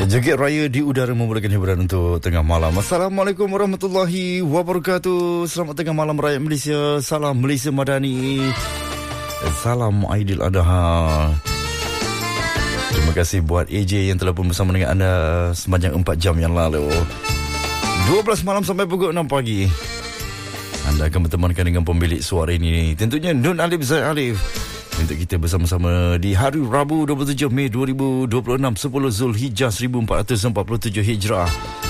Joget raya di udara memulakan hiburan untuk tengah malam. Assalamualaikum warahmatullahi wabarakatuh. Selamat tengah malam rakyat Malaysia. Salam Malaysia Madani. Salam Aidiladha. Terima kasih buat AJ yang telah pun bersama dengan anda sepanjang 4 jam yang lalu. 12 malam sampai pukul 6 pagi. Anda akan bertemankan dengan pemilik suara ini, tentunya Nun Alif Zaid Alif, untuk kita bersama-sama di hari Rabu 27 Mei 2026, 10 Zulhijjah 1447 Hijrah.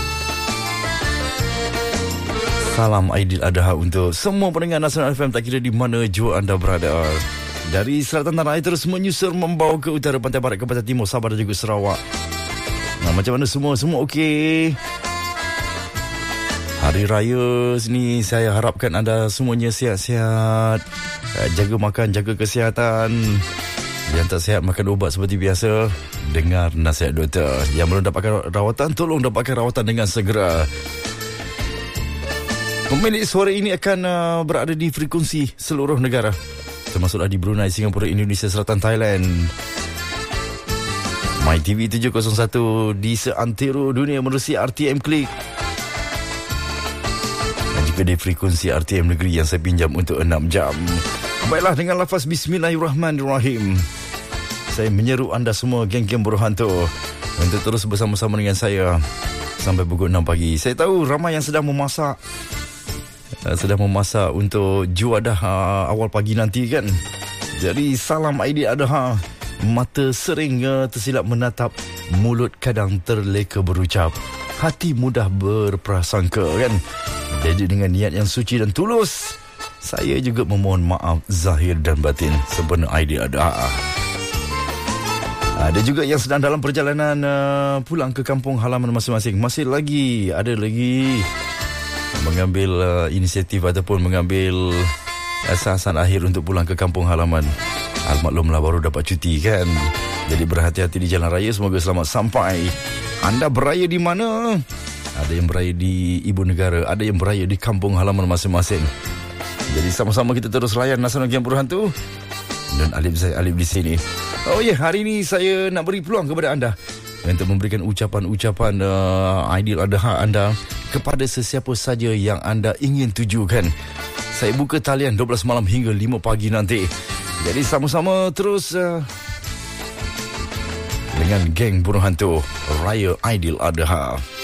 Salam Aidiladha untuk semua pendengar Nasional FM, tak kira di mana jua anda berada. Dari selatan tanah air terus menyusur membawa ke utara, pantai barat ke pantai timur, Sabah dan juga Sarawak. Nah, macam mana semua? Semua okey? Hari raya sini saya harapkan anda semuanya sihat-sihat. Jaga makan, jaga kesihatan. Yang tak sihat makan ubat seperti biasa. Dengar nasihat doktor. Yang belum dapatkan rawatan, tolong dapatkan rawatan dengan segera. Pemilik suara ini akan berada di frekuensi seluruh negara, termasuklah di Brunei, Singapura, Indonesia, Selatan, Thailand. MyTV 701 di seantero dunia menerusi RTM Klik. Dan juga di frekuensi RTM Negeri yang saya pinjam untuk 6 jam. Baiklah, dengan lafaz Bismillahirrahmanirrahim, saya menyeru anda semua, geng-geng buruh hantu, untuk terus bersama-sama dengan saya sampai pukul 6 pagi. Saya tahu ramai yang sedang memasak untuk juadah awal pagi nanti kan. Jadi salam Aidiladha. Mata sering tersilap menatap, mulut kadang terleka berucap, hati mudah berprasangka kan. Jadi dengan niat yang suci dan tulus, saya juga memohon maaf zahir dan batin sebenar Aidiladha. Ada juga yang sedang dalam perjalanan pulang ke kampung halaman masing-masing. Masih lagi mengambil inisiatif ataupun mengambil asasan akhir untuk pulang ke kampung halaman. Almaklumlah baru dapat cuti kan. Jadi berhati-hati di jalan raya. Semoga selamat sampai. Anda beraya di mana? Ada yang beraya di ibu negara, ada yang beraya di kampung halaman masing-masing. Jadi sama-sama kita terus layan Nasional Game Buruh Hantu dan Alif Zaid Alif di sini. Oh ya, hari ini saya nak beri peluang kepada anda untuk memberikan ucapan-ucapan Aidiladha anda kepada sesiapa saja yang anda ingin tujukan. Saya buka talian 12 malam hingga 5 pagi nanti. Jadi sama-sama terus dengan geng Buruh Hantu Raya Aidiladha.